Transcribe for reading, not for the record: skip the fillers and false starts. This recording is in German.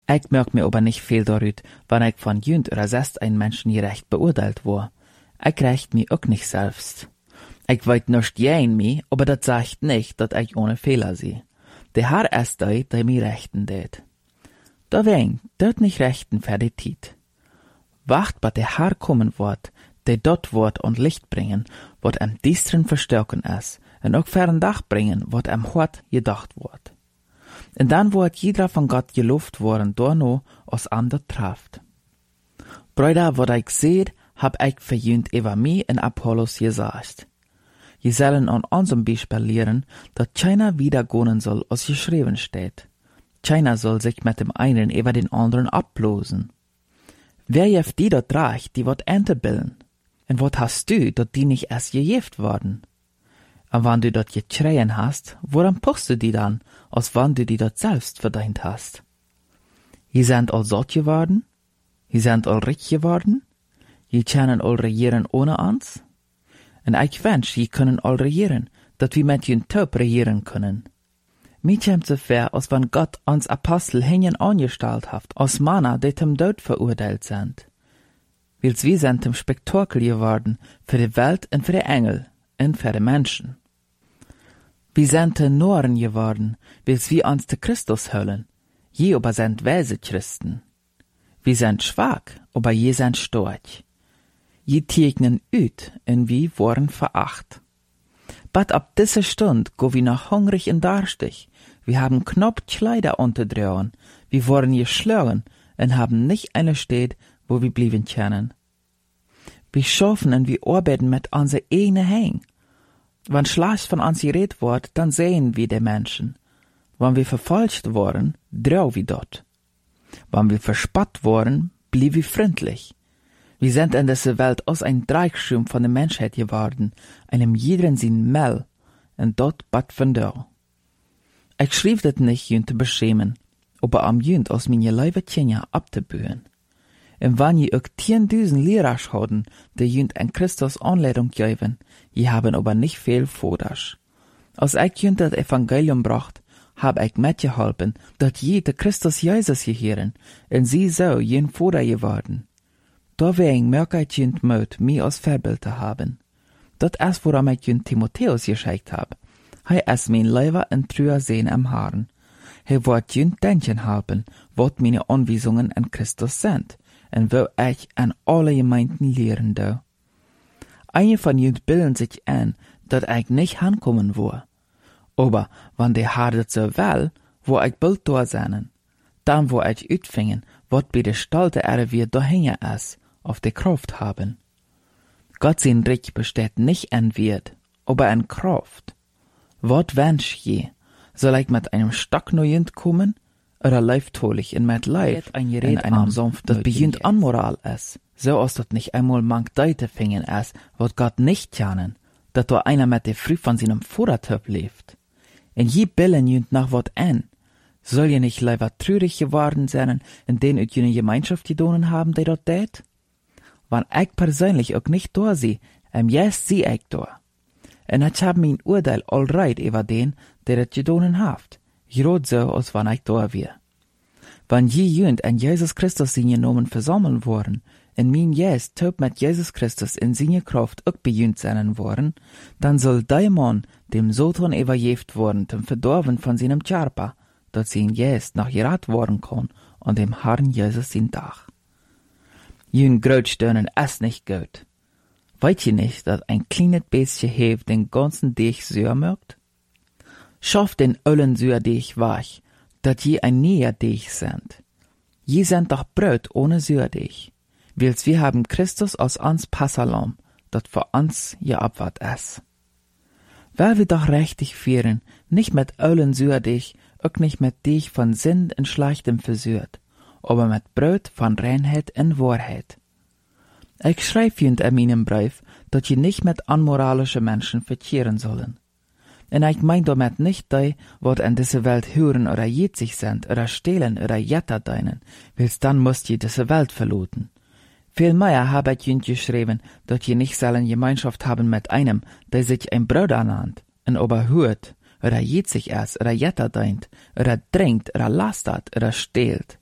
Ich merk mir aber nicht viel darüber, wann ich von jünd oder sest ein Menschen gerecht beurteilt war. Ich recht mich auch nicht selbst. Ich weet nicht jein mi, aber dat sagt nicht, dat ich ohne Fehler sehe. Der Herr ist der mi rechten det. Da wen, dort nicht rechten für die Tiet. Wacht, bat der Herr kommen wird, der dort wird und Licht bringen, wird am Distren verstärken es, und auch fern Dach bringen, wird am Hort gedacht wird. Und dann wird jeder von Gott gelobt worden, dorno aus ander traft. Brüder, wat ich seht, hab ich verjünt über mi in Apollos gesagt. Je sollen an unserem Beispiel lehren, dass keiner wieder gehen soll, als geschrieben steht. Keiner soll sich mit dem einen über den anderen ablosen. Wer jeft die dort reich, die wird Ente bilden? Und wat hast du, dat die nicht erst gejeft worden? Und wann du dort geschreien hast, woran puchst du die dann, als wann du die dort selbst verdient hast? Je sind all satt geworden? Je sind all reich geworden? Je können all regieren ohne uns? Und ich wünsch, je können all regieren, dat wir mit jün Taub regieren können. Mir kommt so fair, als wenn Gott uns Apostel hängen angestellt hat, als Männer, die zum Tod verurteilt sind. Weils wir sind zum Spektakel geworden, für die Welt und für die Engel und für die Menschen. Wir sind den Noren geworden, weils wir uns zu Christus höllen, je aber sind weise Christen. Wir sind schwach, aber je sind stark. Je tegnen üt, und wir worden veracht. But ab dieser Stund go wir noch hungrig und darstig. Wir haben knapp Kleider unterdrehen. Wir wurden geschlagen und haben nicht eine Stadt, wo wir blieben können. Wir schaffen und wir arbeiten mit unser eigenen Händen. Wenn schlecht von uns geredet wird, dann sehen wir die Menschen. Wenn wir verfolgt worden, drau wir dort. Wenn wir verspott worden, blieb wir freundlich. Wir sind in dieser Welt aus ein Dreieckschirm von der Menschheit geworden, einem jeden sin Mel, und dort bat von da. Ich schrieb das nicht, jünt zu beschämen, aber am jünt aus meine Leibe Tjenja abzubühen. Und wenn je auch 10.000 Lehrer schauten, die jünt an Christus Anleitung geben, je haben aber nicht viel Fodasch. Als ich jünt das Evangelium bracht, hab ich mitgeholfen, dat je de Christus Jesus gehören, und sie so jen Foder geworden. Deswegen merke ich jünt Mut, mich als Vorbild zu haben. Das ist, woran ich jünt Timotheus geschickt hab. Er ist mein Leiber und trüher Sehen am Haaren. Er wird jünt denken helfen, wat meine Anweisungen an Christus sind, und wo ich an alle Gemeinden lehren do. Einige von jünt bilden sich an, dat ich nicht hankommen wo. Aber, wenn der Herr das so will, wo ich bald da sein, dann wo ich utfingen, wat bei der Stalte wir dahin ist, auf die Kraft haben. Gott sein Reich besteht nicht an Wert, aber an Kraft. Wat wünsch je? Soll ich mit einem Stock neuend kommen? Oder leiftolich in mit Leib in einem Sumpf, das beginnt an Moral ist, so als dat nicht einmal mank Deute fingen ist, wat Gott nicht kennen, dat da einer mit der Früh von seinem Vordertöp lebt. Und je billen jünt nach wat an, soll je nicht leider trürig geworden sein, in denen ut jene Gemeinschaft gedonen haben, die dort tät? Wann ich persönlich auch nicht da sie, jetzt sie ich da. Und ich hab mein Urteil allreit über den, der das gedonen haft, grad so, als wann ich da wär. Wann je jünt an Jesus Christus sie genommen versammeln worden, in mein Jes töp mit Jesus Christus in seine Kraft auch bejünt sein worden, dann soll der Mann dem Satan überjeft worden, zum Verdorben von seinem Körper, dat sein Jes noch gerat worden kann, an dem Herrn Jesus sein Tag. Jün Grötstönen ist nicht gut. Weißt ihr nicht, dass ein kleines bisschen Hefe den ganzen Deich süß mögt? Schafft den ollen süß Deich weich, dat je ein näher Deich sind. Je sind doch Brot ohne süß Deich. Weils wir haben Christus aus uns Passalam, dat für uns je abwart ist. Weil wir doch richtig führen, nicht mit ollen süß Deich, auch nicht mit Deich von Sinn und Schlechtem versührt, aber mit Brot von Reinheit und Wahrheit. Ich schreib jünt in meinem Brief, dass je nicht mit unmoralischen Menschen verkehren sollen. Und ich mein damit nicht die, wat in dieser Welt hören oder jetzig sind, oder stehlen oder jetter deinen, weils dann musst je diese Welt verloten. Vielmehr habe ich jünt geschrieben, dass je nicht sollen Gemeinschaft haben mit einem, der sich ein Bruder nannt, und aber hört, oder jetzig ist, oder jetter deint, oder trinkt, oder lastert, oder stehlt.